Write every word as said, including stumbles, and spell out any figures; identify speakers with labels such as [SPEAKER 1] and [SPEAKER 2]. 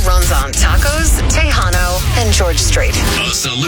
[SPEAKER 1] runs on Tacos, Tejano, and George Street.
[SPEAKER 2] A Salute